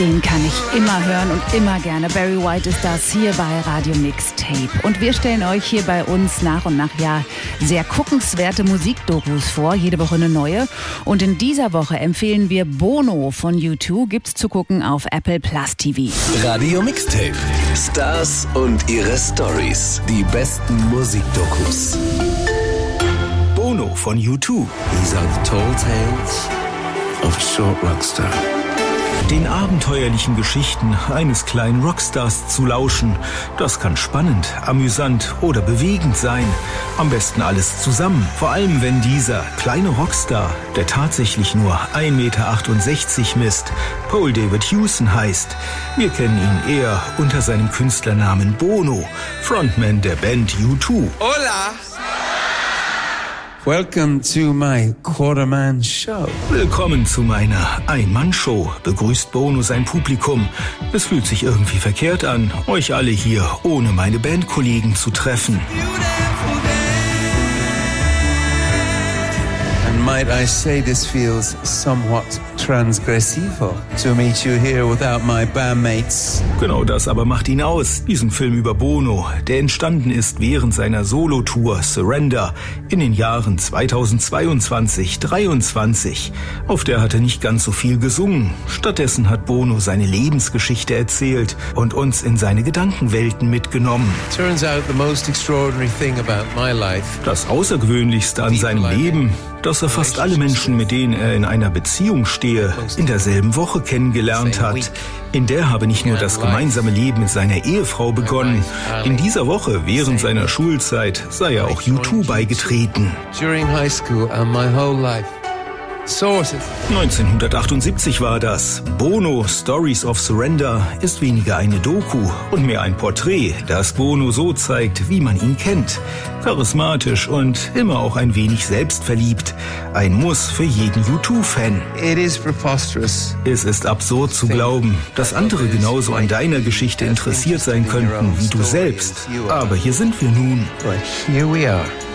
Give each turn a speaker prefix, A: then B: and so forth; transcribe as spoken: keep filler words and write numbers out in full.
A: Den kann ich immer hören und immer gerne. Barry White ist das hier bei Radio Mixtape. Und wir stellen euch hier bei uns nach und nach ja sehr guckenswerte Musikdokus vor. Jede Woche eine neue. Und in dieser Woche empfehlen wir Bono von U zwei. Gibt's zu gucken auf Apple Plus T V.
B: Radio Mixtape. Stars und ihre Stories. Die besten Musikdokus.
C: Bono von U zwei.
D: These are the tall tales of a short rockstar.
C: Den abenteuerlichen Geschichten eines kleinen Rockstars zu lauschen, das kann spannend, amüsant oder bewegend sein. Am besten alles zusammen, vor allem wenn dieser kleine Rockstar, der tatsächlich nur ein Meter achtundsechzig misst, Paul David Hewson heißt. Wir kennen ihn eher unter seinem Künstlernamen Bono, Frontman der Band U zwei.
D: Hola! Welcome to my Quarterman Show.
C: Willkommen zu meiner Ein-Mann-Show, begrüßt Bono sein Publikum. Es fühlt sich irgendwie verkehrt an, euch alle hier ohne meine Bandkollegen zu treffen.
D: And might I say this feels somewhat transgressivo to meet you here without my bandmates.
C: Genau das aber macht ihn aus, diesen Film über Bono, der entstanden ist während seiner Solo-Tour Surrender in den Jahren zweitausendzweiundzwanzig dreiundzwanzig. Auf der hat er nicht ganz so viel gesungen. Stattdessen hat Bono seine Lebensgeschichte erzählt und uns in seine Gedankenwelten mitgenommen.
D: Turns out the most extraordinary thing about my life.
C: Das Außergewöhnlichste an seinem Leben, dass er fast alle Menschen, mit denen er in einer Beziehung stehe, in derselben Woche kennengelernt hat. In der habe nicht nur das gemeinsame Leben mit seiner Ehefrau begonnen. In dieser Woche, während seiner Schulzeit, sei er auch U zwei beigetreten.
D: During high school and my whole life.
C: neunzehnhundertachtundsiebzig war das. Bono, Stories of Surrender, ist weniger eine Doku und mehr ein Porträt, das Bono so zeigt, wie man ihn kennt. Charismatisch und immer auch ein wenig selbstverliebt. Ein Muss für jeden U zwei Fan.
D: It is preposterous.
C: Es ist absurd zu glauben, dass andere genauso an deiner Geschichte interessiert sein könnten wie du selbst. Aber hier sind wir nun.
D: But here we are.